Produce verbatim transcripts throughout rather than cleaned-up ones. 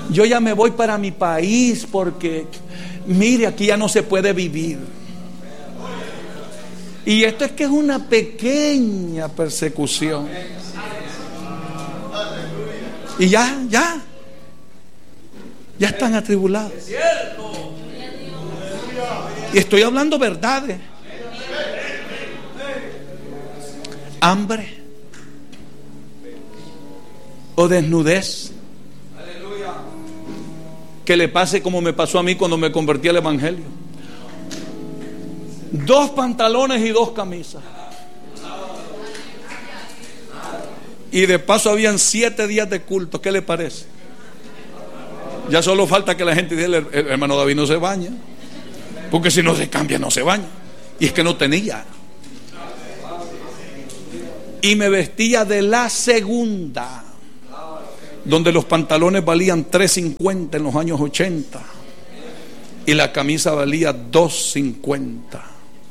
Yo ya me voy para mi país porque, mire, aquí ya no se puede vivir. Y esto es que es una pequeña persecución. Y ya, ya, ya están atribulados. Y estoy hablando verdades. Hambre o desnudez. Que le pase como me pasó a mí cuando me convertí al evangelio. Dos pantalones y dos camisas. Y de paso habían siete días de culto. ¿Qué le parece? Ya solo falta que la gente diga: el, el hermano David no se baña, porque si no se cambia no se baña. Y es que no tenía. Y me vestía de la segunda, donde los pantalones valían tres cincuenta en los años ochenta y la camisa valía dos cincuenta,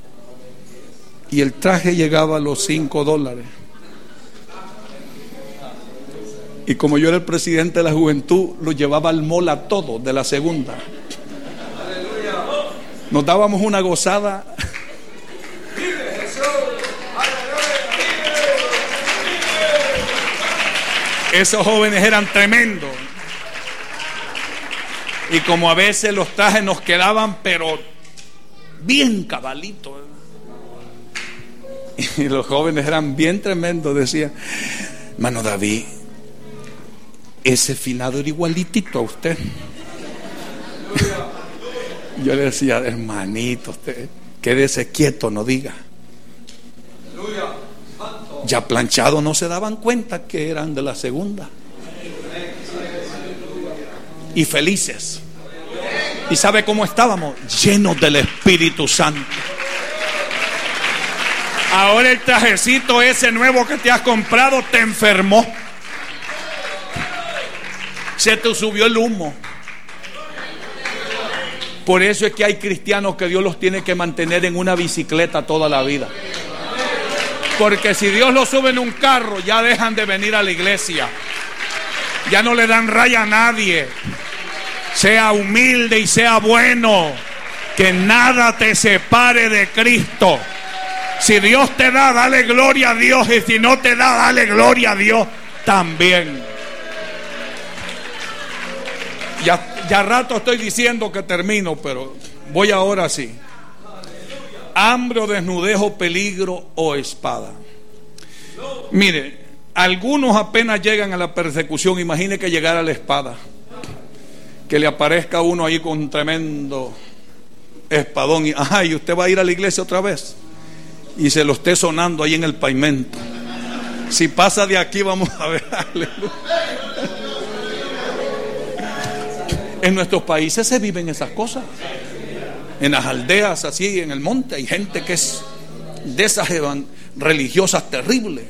y el traje llegaba a los cinco dólares. Y como yo era el presidente de la juventud, lo llevaba al mall a todo de la segunda. Nos dábamos una gozada. Esos jóvenes eran tremendos. Y como a veces los trajes nos quedaban, pero bien cabalitos. Y los jóvenes eran bien tremendos. Decían: hermano David, ese finado era igualitito a usted. Yo le decía: hermanito, usted quédese quieto, no diga. Ya planchado no se daban cuenta que eran de la segunda. Y felices. ¿Y sabe cómo estábamos? Llenos del Espíritu Santo. Ahora el trajecito ese nuevo que te has comprado te enfermó. Se te subió el humo. Por eso es que hay cristianos que Dios los tiene que mantener en una bicicleta toda la vida. Porque si Dios los sube en un carro, ya dejan de venir a la iglesia. Ya no le dan raya a nadie. Sea humilde y sea bueno. Que nada te separe de Cristo. Si Dios te da, dale gloria a Dios. Y si no te da, dale gloria a Dios también. Ya, ya rato estoy diciendo que termino, pero voy ahora sí. Hambre o desnudez o peligro o espada. Mire, algunos apenas llegan a la persecución. Imagine que llegara la espada, que le aparezca uno ahí con un tremendo espadón y, ajá, y usted va a ir a la iglesia otra vez y se lo esté sonando ahí en el pavimento. Si pasa de aquí, vamos a ver. Aleluya. En nuestros países se viven esas cosas. En las aldeas así, en el monte, hay gente que es de esas religiosas terribles.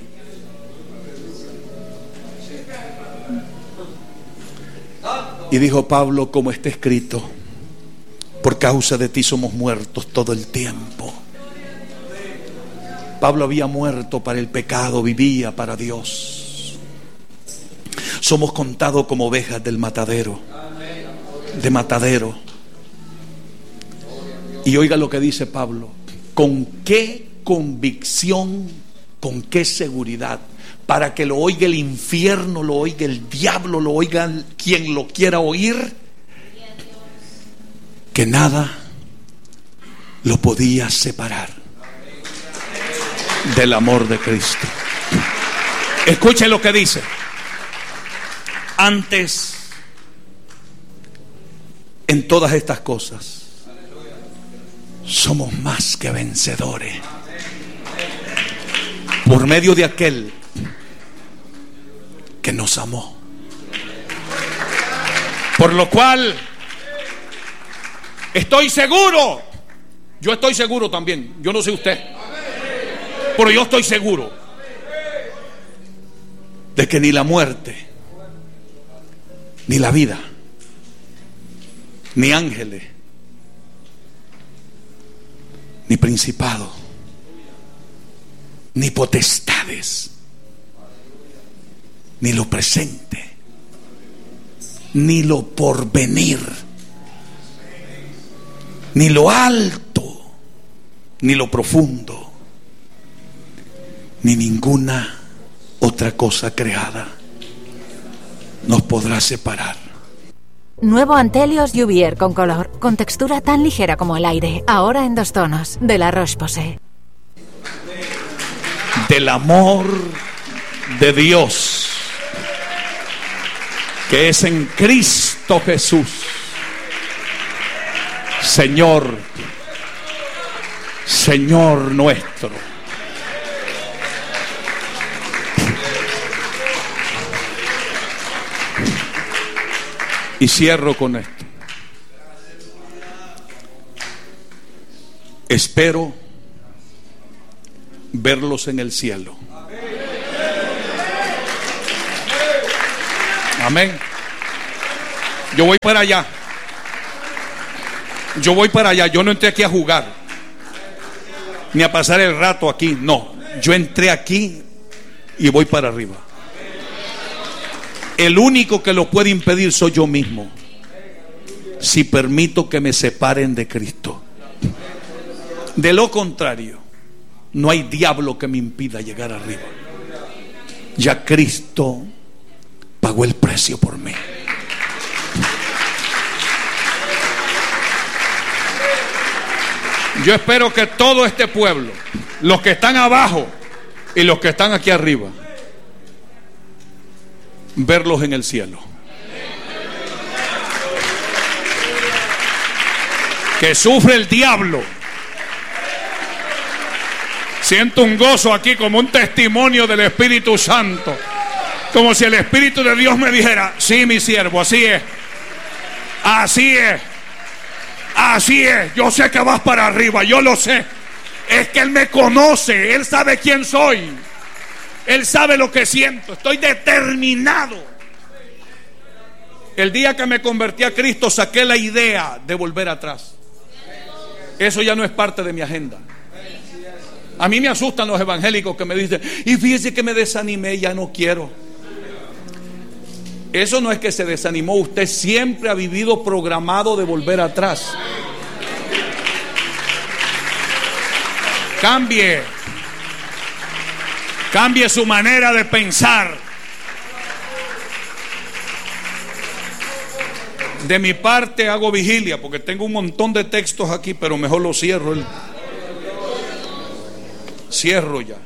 Y dijo Pablo, como está escrito: por causa de ti somos muertos todo el tiempo. Pablo había muerto para el pecado, vivía para Dios. Somos contados como ovejas del matadero, de matadero. Y oiga lo que dice Pablo: con qué convicción, con qué seguridad, para que lo oiga el infierno, lo oiga el diablo, lo oiga quien lo quiera oír, que nada lo podía separar del amor de Cristo. Escuche lo que dice: antes, en todas estas cosas somos más que vencedores por medio de aquel que nos amó. Por lo cual estoy seguro, yo estoy seguro también, yo no sé usted, pero yo estoy seguro de que ni la muerte, ni la vida, ni ángeles, ni principado, ni potestades, ni lo presente, ni lo porvenir, ni lo alto, ni lo profundo, ni ninguna otra cosa creada nos podrá separar. Nuevo Antelios Juvier con color, con textura tan ligera como el aire, ahora en dos tonos, de La Roche-Posay. Del amor de Dios que es en Cristo Jesús, Señor, Señor nuestro. Y cierro con esto. Espero verlos en el cielo. Amén. Yo voy para allá. Yo voy para allá. Yo no entré aquí a jugar, ni a pasar el rato aquí. No, yo entré aquí y voy para arriba. El único que lo puede impedir soy yo mismo, si permito que me separen de Cristo. De lo contrario, no hay diablo que me impida llegar arriba. Ya Cristo pagó el precio por mí. Yo espero que todo este pueblo, los que están abajo y los que están aquí arriba, verlos en el cielo. Que sufre el diablo. Siento un gozo aquí como un testimonio del Espíritu Santo, como si el Espíritu de Dios me dijera: sí, mi siervo, así es, así es, así es. Yo sé que vas para arriba, yo lo sé. Es que Él me conoce, Él sabe quién soy, Él sabe lo que siento. Estoy determinado. El día que me convertí a Cristo, saqué la idea de volver atrás. Eso ya no es parte de mi agenda. A mí me asustan los evangélicos que me dicen: y fíjese que me desanimé, ya no quiero. Eso no es que se desanimó. Usted siempre ha vivido programado de volver atrás. Cambie. Cambie su manera de pensar. De mi parte hago vigilia, porque tengo un montón de textos aquí, pero mejor lo cierro. El... Cierro ya.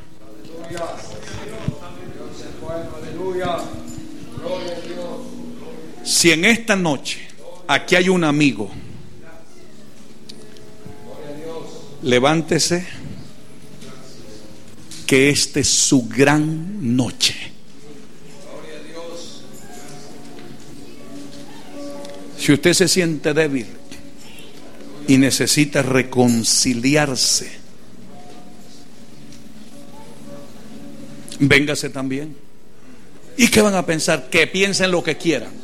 Si en esta noche aquí hay un amigo, levántese, que esta es su gran noche. Si usted se siente débil y necesita reconciliarse, véngase también. ¿Y qué van a pensar? Que piensen lo que quieran.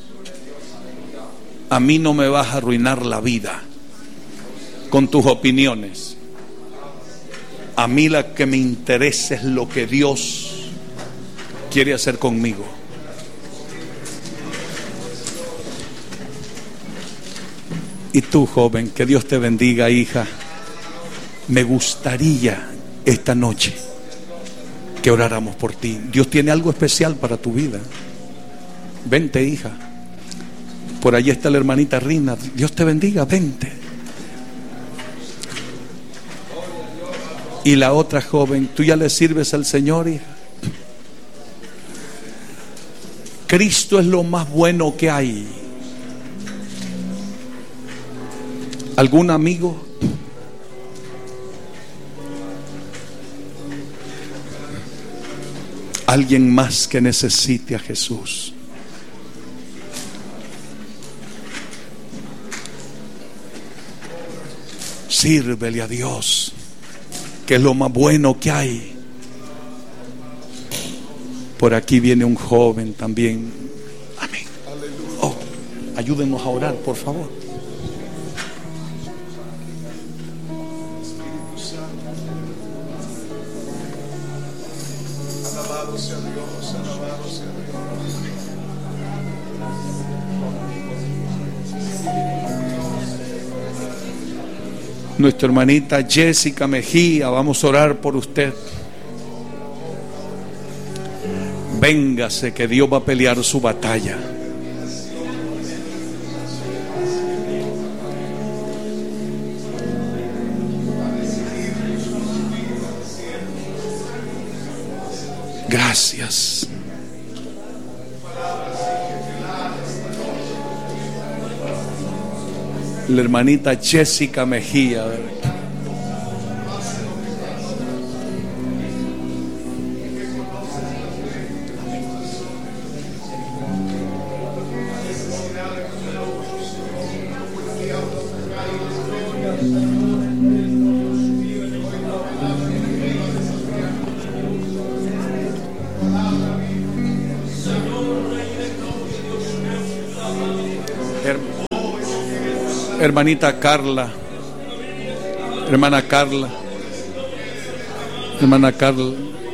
A mí no me vas a arruinar la vida con tus opiniones. A mí la que me interesa es lo que Dios quiere hacer conmigo. Y tú, joven, que Dios te bendiga, hija. Me gustaría esta noche que oráramos por ti. Dios tiene algo especial para tu vida. Vente, hija. Por allí está la hermanita Rina. Dios te bendiga, vente. Y la otra joven, ¿tú ya le sirves al Señor, hija? Cristo es lo más bueno que hay. ¿Algún amigo? Alguien más que necesite a Jesús. Sírvele a Dios, que es lo más bueno que hay. Por aquí viene un joven también. Amén. Oh, ayúdenos a orar, por favor. Alabado sea Dios, alabado sea Dios. Nuestra hermanita Jessica Mejía, vamos a orar por usted. Véngase, que Dios va a pelear su batalla. Gracias. La hermanita Jessica Mejía. Hermanita Carla, hermana Carla, hermana Carla,